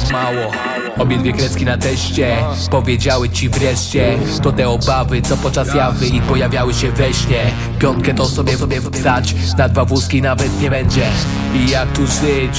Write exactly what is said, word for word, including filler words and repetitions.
mało. Obie krecki na teście powiedziały ci wreszcie, to te obawy, co podczas jawy i pojawiały się we śnie. Piątkę to sobie sobie wstać, na dwa wózki nawet nie będzie. I jak tu żyć?